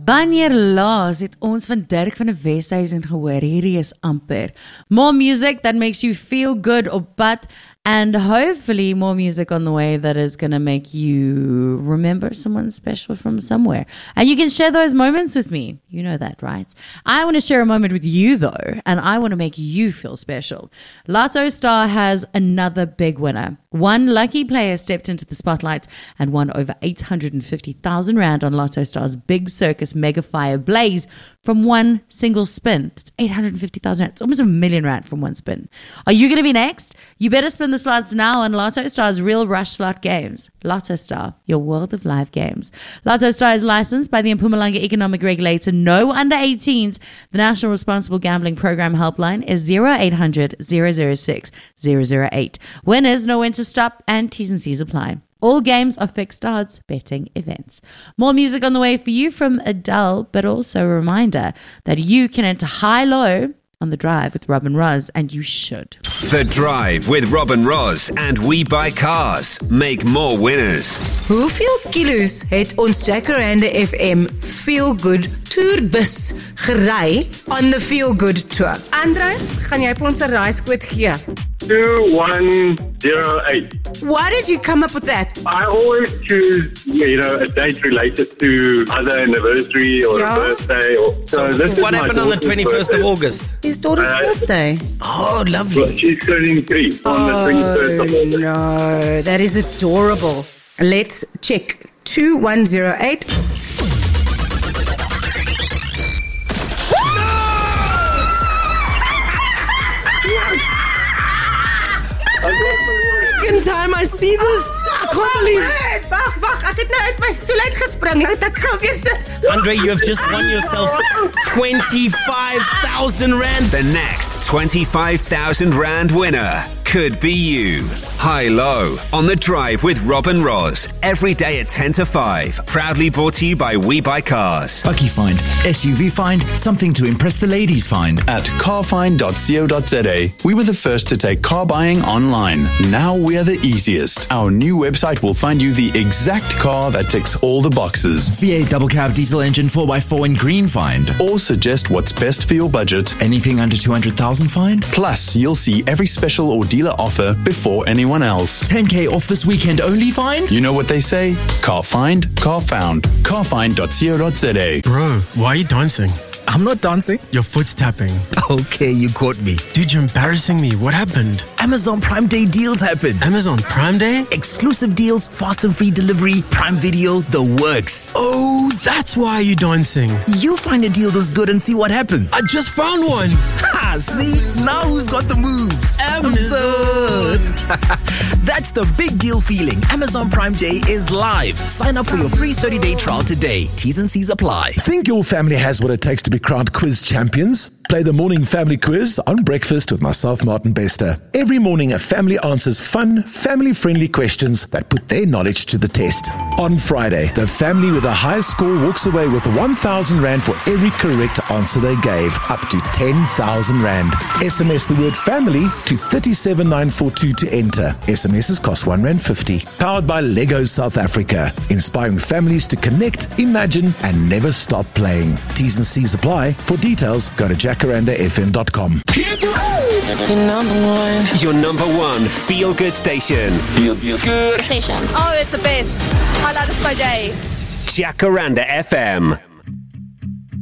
Wanneer laas het ons van Dirk van die Westhuizen gehoor? Hierdie is amper. More music that makes you feel good op pad, and hopefully more music on the way that is going to make you remember someone special from somewhere. And you can share those moments with me. You know that, right? I want to share a moment with you though, and I want to make you feel special. Lotto Star has another big winner. One lucky player stepped into the spotlight and won over 850,000 Rand on Lotto Star's Big Circus Mega Fire Blaze from one single spin. It's 850,000 Rand. It's almost R1 million from one spin. Are you going to be next? You better spin the slots now on Lotto Star's Real Rush Slot Games. Lotto Star, your world of live games. Lotto Star is licensed by the Mpumalanga Economic Regulator. No under 18s. The National Responsible Gambling Program helpline is 0800 006 008. Winners know when to stop, and T's and C's apply. All games are fixed odds betting events. More music on the way for you from Adele, but also a reminder that you can enter high-low on The Drive with Rob and Roz, and you should. The Drive with Rob and Roz and We Buy Cars. Make more winners. Hoeveel kilo's het ons Jacaranda FM Feel Good Tourbus gery on the Feel Good Tour? Andre, gaan jy vir ons 'n reisquote gee? 2108. Why did you come up with that? I always choose, a date related to either anniversary or a birthday. What happened on the 21st of August? His daughter's birthday. Oh, lovely. She's turning 3 on the 21st of August. No, that is adorable. Let's check. 2108. Second time I see this. I can't believe it. Wag, ek het nou uit my stoel uitgespring. Ek gaan weer sit. Andre, you have just won yourself 25,000 Rand. The next 25,000 Rand winner could be you. High-low on The Drive with Rob and Roz. Every day at 10 to 5. Proudly brought to you by We Buy Cars. Bucky Find, SUV Find, something to impress the ladies find. At carfind.co.za, we were the first to take car buying online. Now we are the easiest. Our new website will find you the exact car that ticks all the boxes. V8 double cab diesel engine 4x4 in green find. Or suggest what's best for your budget. Anything under 200,000 find. Plus, you'll see every special or dealer offer before anyone else. 10K off this weekend only find. You know what they say? Car find, car found. Carfind.co.za. Bro, why are you dancing? I'm not dancing. Your foot's tapping. Okay, you caught me. Dude, you're embarrassing me. What happened? Amazon Prime Day deals happened. Amazon Prime Day? Exclusive deals, fast and free delivery, Prime Video, the works. Oh, that's why you're dancing. You find a deal this good and see what happens. I just found one. Ha, see? Now who's got the moves? Amazon. That's the big deal feeling. Amazon Prime Day is live. Sign up for your free 30-day trial today. T's and C's apply. Think your family has what it takes to be crowned quiz champions? Play the morning family quiz on breakfast with myself, Martin Bester. Every morning, a family answers fun, family-friendly questions that put their knowledge to the test. On Friday, the family with the highest score walks away with 1,000 Rand for every correct answer they gave, up to 10,000 Rand. SMS the word family to 37942 to enter. SMSs cost R1.50. Powered by Legos South Africa, inspiring families to connect, imagine, and never stop playing. T's and C's apply. For details, go to jacarandafm.com. Your number one feel-good station. Feel good station. Oh, it's the best. Highlight of my day. Jacaranda FM.